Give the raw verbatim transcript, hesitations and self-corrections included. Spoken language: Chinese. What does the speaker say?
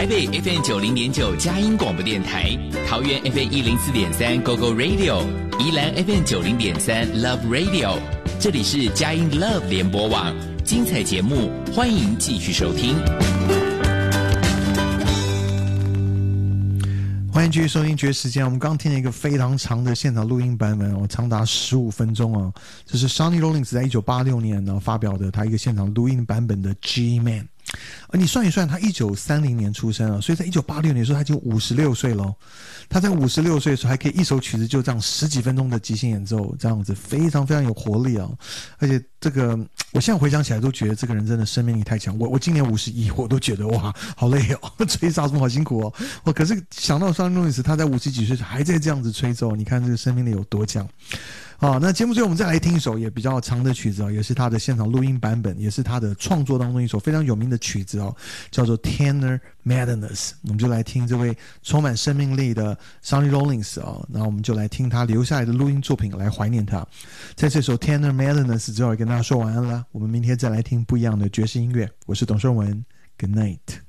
台北 F M 九零点九佳音广播电台，桃园 F M 一零四点三 Go Go Radio， 宜兰 F M 九零点三 Love Radio， 这里是佳音 Love 联播网，精彩节目欢迎继续收听。 欢迎继续收听爵士间。我们刚听了一个非常长的现场录音版本哦，长达十五分钟哦。这是 Sonny Rollins 在一九八六年呢发表的他一个现场录音版本的 G-Man。而你算一算，他一九三零年出生啊，所以在一九八六年的时候他已经五十六岁了。他在五十六岁的时候还可以一首曲子就这样十几分钟的即兴演奏，这样子非常非常有活力啊！而且这个我现在回想起来都觉得这个人真的生命力太强。我我今年五十一，我都觉得哇好累哦，吹萨克斯风好辛苦哦。我可是想到Sonny Rollins他在五十几岁还在这样子吹奏，你看这个生命力有多强。好，那节目最后我们再来听一首也比较长的曲子哦，也是他的现场录音版本，也是他的创作当中一首非常有名的曲子哦，叫做 Tenor Madness。我们就来听这位充满生命力的 Sonny Rollins 哦，那我们就来听他留下来的录音作品来怀念他。在这首 Tenor Madness 之后，也跟大家说晚安了。我们明天再来听不一样的爵士音乐。我是董胜文 ，Good night。